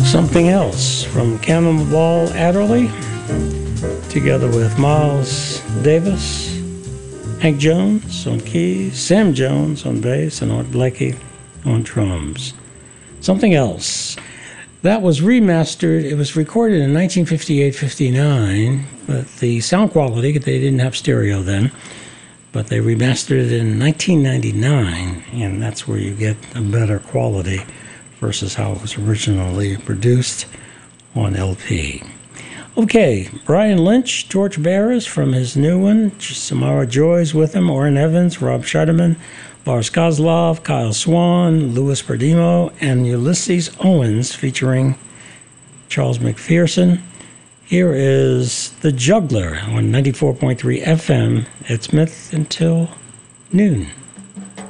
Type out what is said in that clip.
Something Else from Cannonball Adderley, together with Miles Davis, Hank Jones on keys, Sam Jones on bass, and Art Blakey on drums. Something Else. That was remastered. It was recorded in 1958-59, but the sound quality, they didn't have stereo then, but they remastered it in 1999, and that's where you get a better quality versus how it was originally produced on LP. Okay, Brian Lynch, Torchbearers from his new one, Samara Joy's with him, Orrin Evans, Rob Scheidemann, Lars Kozlov, Kyle Swan, Louis Perdimo, and Ulysses Owens featuring Charles McPherson. Here is The Juggler on 94.3 FM at Smith until noon.